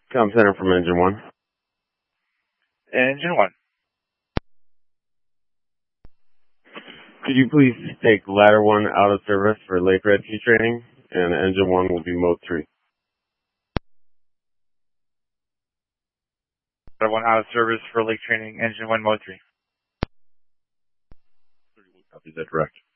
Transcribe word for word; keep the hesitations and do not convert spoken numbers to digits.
Com Center from Engine one. Engine one. Could you please take ladder one out of service for lake rescue training, and engine one will be mode three. Ladder one out of service for lake training, engine one, mode three. Copy that, direct.